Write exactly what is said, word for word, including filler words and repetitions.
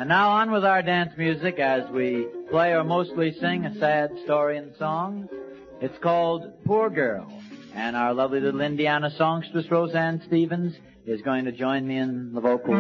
And now on with our dance music as we play or mostly sing a sad story and song. It's called Poor Girl. And our lovely little Indiana songstress, Roseanne Stevens, is going to join me in the vocal